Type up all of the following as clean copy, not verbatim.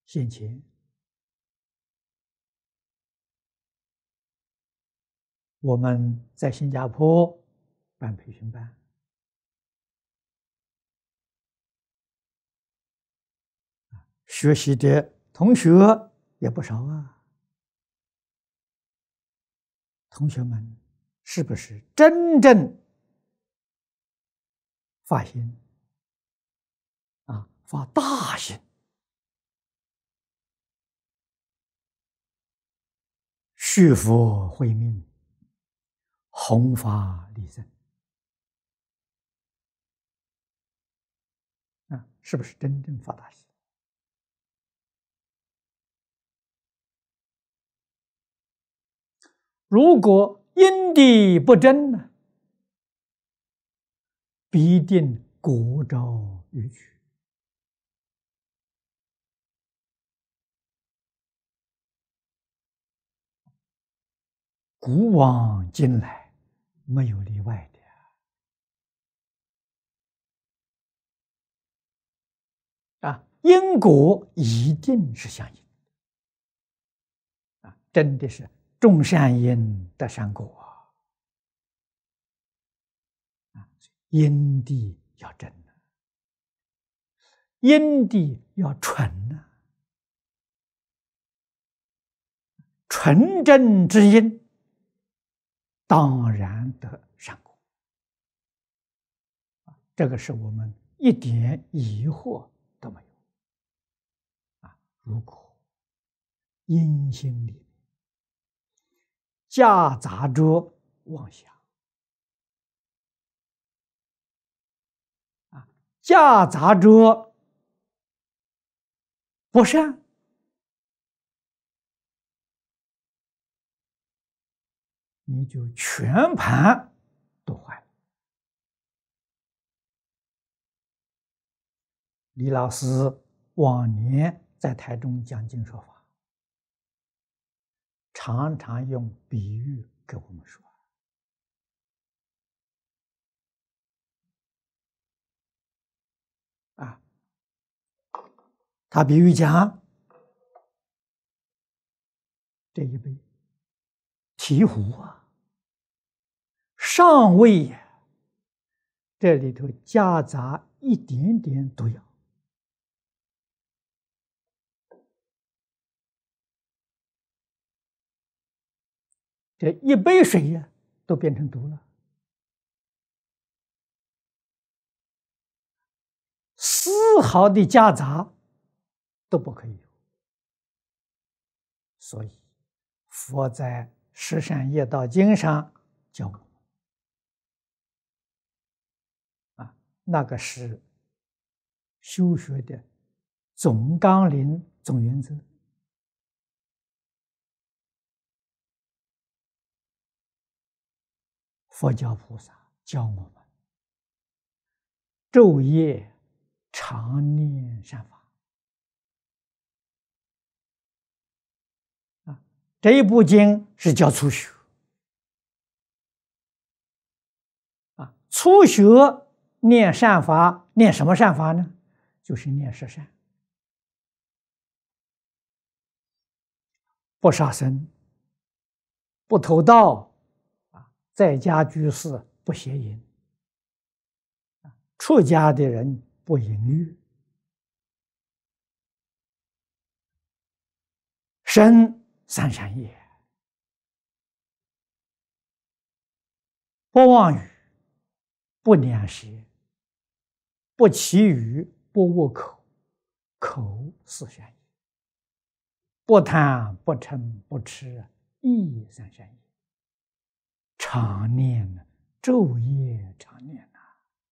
先前我们在新加坡办培训班，学习的同学也不少啊。同学们是不是真正发心啊，发大心，续佛慧命，弘法利生啊？是不是真正发大心？如果因地不真呢，必定果招逾矩。古往今来没有例外的啊！因果一定是相应啊！真的是种善因得善果啊！因地要真啊，因地要纯啊，纯正之因，当然得善果。这个是我们一点疑惑都没有啊！如果因心里夹杂着妄想啊，夹杂着不善，你就全盘都坏了。李老师往年在台中讲经说法，常常用比喻给我们说啊，他比喻讲这一杯醍醐啊，尚未这里头夹杂一点点毒药，这一杯水呀都变成毒了，丝毫的夹杂都不可以有。所以佛在《十善业道经》上教我们啊，那个是修学的总纲领、总原则。佛教菩萨教我们昼夜常念善法啊，这一部经是教初学啊，初学念善法，念什么善法呢？就是念十善，不杀生，不偷盗啊，在家居士不邪淫，出家的人不淫欲，生三善业，不妄语，不两舌，不绮语，不恶口，口是善业，不贪，不嗔，不痴，亦三善业。常念呢，昼夜常念呐，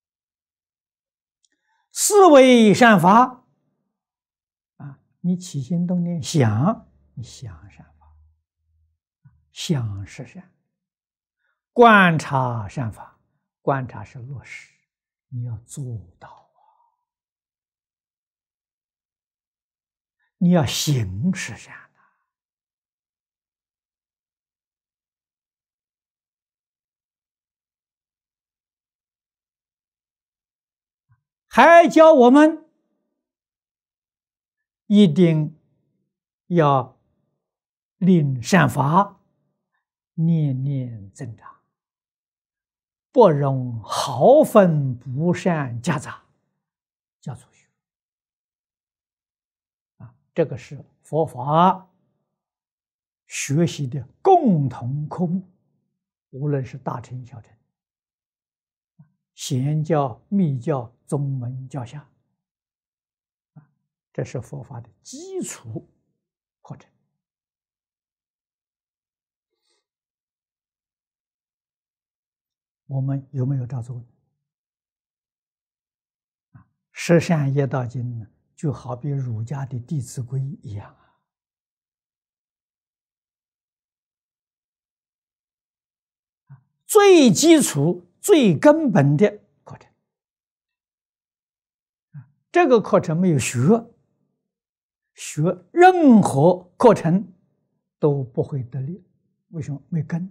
思维善法啊！你起心动念想，你想善法，想是善；观察善法，观察是落实，你要做到啊！你要行是善的。还教我们一定要令善法念念增长，不容毫分不善夹杂，叫做学。这个是佛法学习的共同科目，无论是大乘小乘、显教、密教、宗门教下，这是佛法的基础课程。我们有没有照做呢？十善业道经呢，就好比儒家的《弟子规》一样最基础、最根本的课程。这个课程没有学任何课程都不会得力。为什么？没根。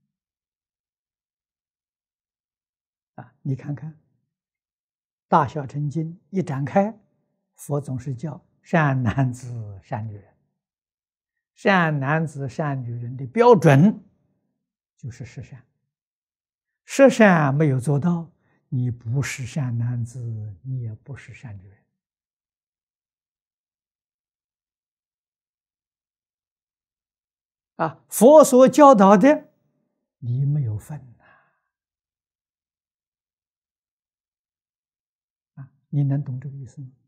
你看看《大小乘经》一展开，佛总是叫善男子、善女人。善男子、善女人的标准就是十善。十善没有做到，你不是善男子，你也不是善女人。佛所教导的，你没有份你能懂这个意思吗？